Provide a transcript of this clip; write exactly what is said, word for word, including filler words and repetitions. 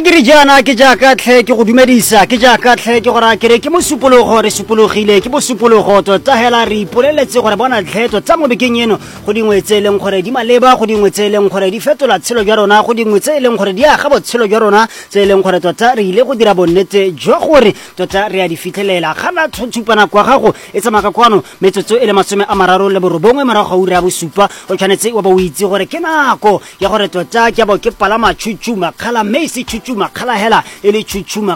ke re jana ke jaaka tlhe ke go dumedisa ke jaaka tlhe ke gora ke re ke mosupologo re supologile ke bosupologo tota hela re ipoleletse gore bona tlheto tsa mo bekeng eno go dingwe tse leng gore di maleba go dingwe tse leng gore di fetola tshelo jwa rona go dingwe tse leng gore di aga botshelo jwa rona tse leng gore tota re ile go dira bonnete jwa gore tota re a di fitlhelela gana tshupana kwa gago e tsamaka kwano metsotso e le masome a mararo le borobongwe morago ga ura ya bosupa o tshwanetse wa ba o itse gore ke nako ya gore tota ke bo ke palama chuchuma khala Macy chuchuma khala hela ele chuchuma